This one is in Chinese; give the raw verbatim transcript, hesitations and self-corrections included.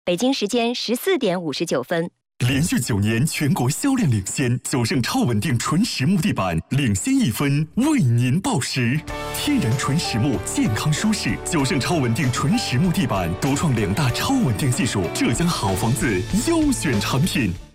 北京时间十四点五十九分。 连续九年全国销量领先，九盛超稳定纯实木地板领先一分，为您报时。天然纯实木，健康舒适。九盛超稳定纯实木地板独创两大超稳定技术，浙江好房子优选产品。